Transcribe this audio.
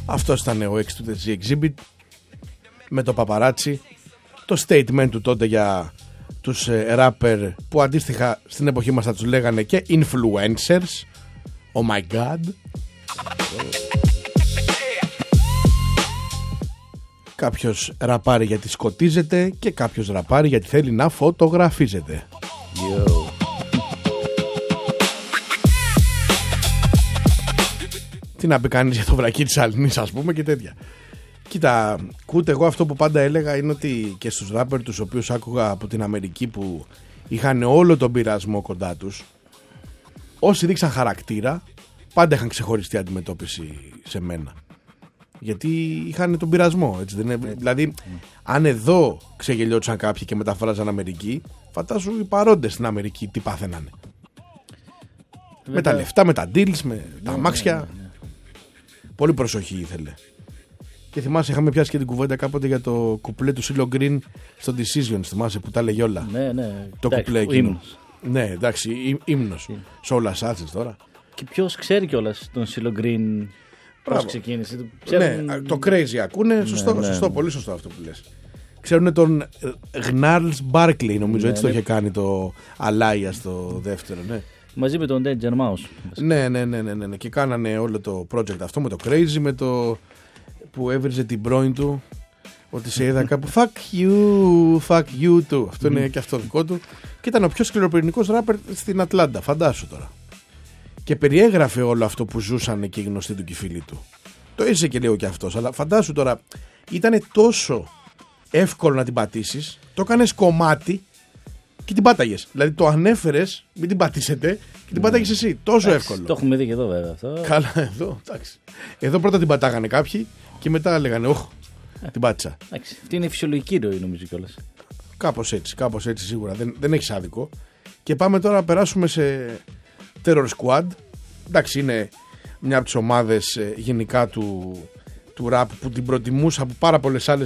Αυτός ήταν ο X του The Exhibit με το παπαράτσι. Το statement του τότε για τους rapper που αντίστοιχα στην εποχή μας θα τους λέγανε και influencers. Oh my god. Κάποιος ραπάρει γιατί σκοτίζεται και κάποιος ραπάρει γιατί θέλει να φωτογραφίζεται. Yo. Τι να πει κανείς για το βρακί της Αλνής, ας πούμε, και τέτοια. Κοίτα, κούτε, εγώ αυτό που πάντα έλεγα είναι ότι και στους ράπερ τους οποίους άκουγα από την Αμερική που είχαν όλο τον πειρασμό κοντά τους, όσοι δείξαν χαρακτήρα πάντα είχαν ξεχωριστή αντιμετώπιση σε μένα. Γιατί είχαν τον πειρασμό, έτσι δεν είναι? Δηλαδή, αν εδώ ξεγελιόντουσαν κάποιοι και μεταφράζαν Αμερική, φαντάσου οι παρόντες στην Αμερική τι πάθαιναν. Με τα λεφτά, με τα deals, με τα αμάξια. Πολύ προσοχή ήθελε. Και θυμάσαι, είχαμε πιάσει και την κουβέντα κάποτε για το κουπλέ του Σίλο Γκριν στο Decisions. Θυμάσαι που τα έλεγε όλα. Ναι. Το κουπλέ εκείνο. Ναι, εντάξει, ύμνος. Σε όλα σάτσες τώρα. Και ποιος ξέρει κιόλας τον Σίλο Γκριν, πώς ξεκίνησε? Ναι, το Crazy ακούνε. Σωστό, πολύ σωστό αυτό που λες. Ξέρουν τον Gnarls Barkley, νομίζω, έτσι το είχε κάνει το Alaya στο δεύτερο, ναι. Μαζί με τον Danger Mouse. Ναι. Και κάνανε όλο το project αυτό με το Crazy, με το που έβριζε την πρώην του, ότι σε είδα κάπου fuck you too. Αυτό είναι και αυτό δικό του. Και ήταν ο πιο σκληροπυρηνικός ράπερ στην Ατλάντα, φαντάσου τώρα. Και περιέγραφε όλο αυτό που ζούσαν και οι γνωστοί του και οι φίλοι του. Το είσαι και λίγο κι αυτός, αλλά φαντάσου τώρα, ήταν τόσο εύκολο να την πατήσεις, το έκανες κομμάτι και την πάταγες. Δηλαδή το ανέφερες, μην την πατήσετε και την πάταγες εσύ. Τόσο εύκολο. Το έχουμε δει και εδώ βέβαια αυτό. Καλά, εδώ, εντάξει. Εδώ πρώτα την πατάγανε κάποιοι και μετά λέγανε όχ, την πάτησα. Αυτή είναι η φυσιολογική ροή, νομίζω κιόλας. Κάπως έτσι σίγουρα. Δεν έχεις άδικο. Και πάμε τώρα να περάσουμε σε Terror Squad. Εντάξει, είναι μια από τις ομάδες γενικά του rap που την προτιμούσα από πάρα πολλές άλλες